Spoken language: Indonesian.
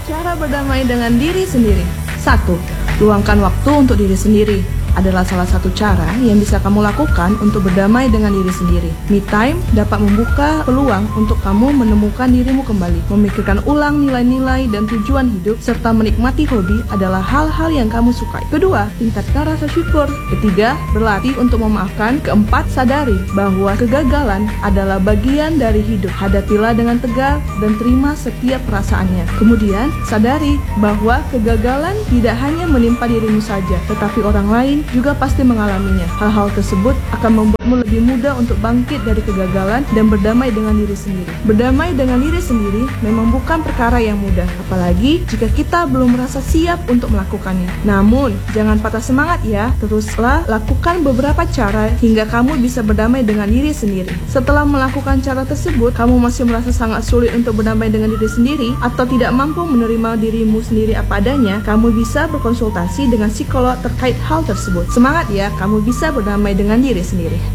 Cara berdamai dengan diri sendiri. 1. Luangkan waktu untuk diri sendiri adalah salah satu cara yang bisa kamu lakukan untuk berdamai dengan diri sendiri. Me time dapat membuka peluang untuk kamu menemukan dirimu kembali, memikirkan ulang nilai-nilai dan tujuan hidup, serta menikmati hobi adalah hal-hal yang kamu sukai. Kedua, tingkatkan rasa syukur. Ketiga, berlatih untuk memaafkan. Keempat, sadari bahwa kegagalan adalah bagian dari hidup. Hadapilah dengan tegar dan terima setiap perasaannya. Kemudian, sadari bahwa kegagalan tidak hanya menimpa dirimu saja, tetapi orang lain juga pasti mengalaminya. Hal-hal tersebut akan membuatmu lebih mudah untuk bangkit dari kegagalan dan berdamai dengan diri sendiri. Berdamai dengan diri sendiri memang bukan perkara yang mudah, apalagi jika kita belum merasa siap untuk melakukannya. Namun, jangan patah semangat ya. Teruslah lakukan beberapa cara hingga kamu bisa berdamai dengan diri sendiri. Setelah melakukan cara tersebut, kamu masih merasa sangat sulit untuk berdamai dengan diri sendiri atau tidak mampu menerima dirimu sendiri apa adanya, kamu bisa berkonsultasi dengan psikolog terkait hal tersebut. Semangat ya, kamu bisa berdamai dengan diri sendiri.